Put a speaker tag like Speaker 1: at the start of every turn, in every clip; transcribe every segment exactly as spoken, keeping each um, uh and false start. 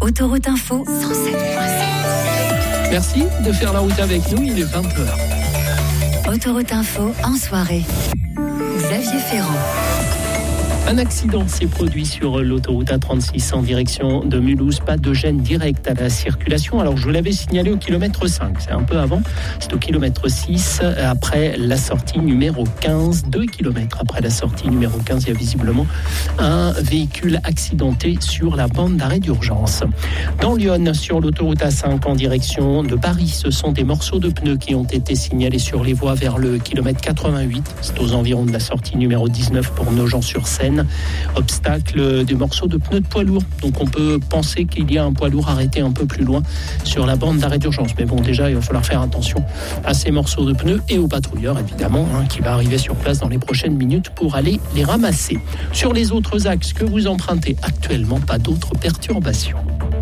Speaker 1: Autoroute Info cent sept virgule sept.
Speaker 2: Merci de faire la route avec nous, il est vingt heures.
Speaker 1: Autoroute Info en soirée. Xavier Ferrand.
Speaker 2: Un accident s'est produit sur l'autoroute A trente-six en direction de Mulhouse. Pas de gêne directe à la circulation. Alors, je vous l'avais signalé au kilomètre cinq. C'est un peu avant. C'est au kilomètre six, après la sortie numéro quinze. Deux kilomètres après la sortie numéro quinze, il y a visiblement un véhicule accidenté sur la bande d'arrêt d'urgence. Dans Lyon, sur l'autoroute A cinq en direction de Paris, ce sont des morceaux de pneus qui ont été signalés sur les voies vers le kilomètre quatre-vingt-huit. C'est aux environs de la sortie numéro dix-neuf pour Nogent-sur-Seine. Obstacle des morceaux de pneus de poids lourd. Donc on peut penser qu'il y a un poids lourd arrêté un peu plus loin sur la bande d'arrêt d'urgence. Mais bon, déjà, il va falloir faire attention à ces morceaux de pneus et aux patrouilleurs, évidemment, hein, qui va arriver sur place dans les prochaines minutes pour aller les ramasser. Sur les autres axes que vous empruntez actuellement, pas d'autres perturbations.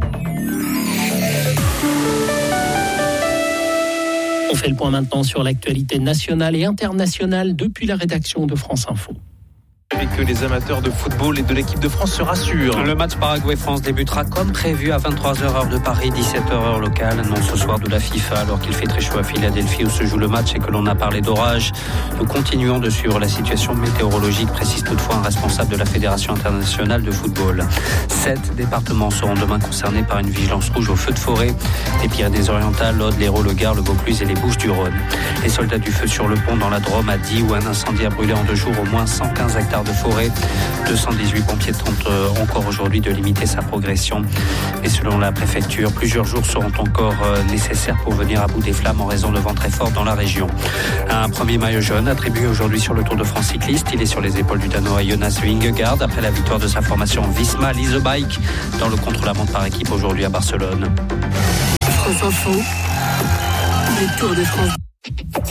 Speaker 2: On fait le point maintenant sur l'actualité nationale et internationale depuis la rédaction de France Info.
Speaker 3: Et que les amateurs de football et de l'équipe de France se rassurent.
Speaker 4: Le match Paraguay-France débutera comme prévu à vingt-trois heures heure de Paris, dix-sept heures heure locale. Non, ce soir de la FIFA, alors qu'il fait très chaud à Philadelphie où se joue le match et que l'on a parlé d'orage. Nous continuons de suivre la situation météorologique, précise toutefois un responsable de la Fédération internationale de football. Sept départements seront demain concernés par une vigilance rouge au feu de forêt. Les Pyrénées-Orientales, l'Aude, l'Hérault, le Gard, le Vaucluse et les Bouches-du-Rhône. Les soldats du feu sur le pont dans la Drôme à Die où un incendie a brûlé en deux jours au moins cent quinze hectares de forêt. deux cent dix-huit pompiers tentent encore aujourd'hui de limiter sa progression. Et selon la préfecture, plusieurs jours seront encore nécessaires pour venir à bout des flammes en raison de vents très forts dans la région. Un premier maillot jaune attribué aujourd'hui sur le Tour de France cycliste. Il est sur les épaules du Danois Jonas Vingegaard après la victoire de sa formation Visma Lease a Bike dans le contre-la-montre par équipe aujourd'hui à Barcelone.
Speaker 1: France Info, le Tour de France.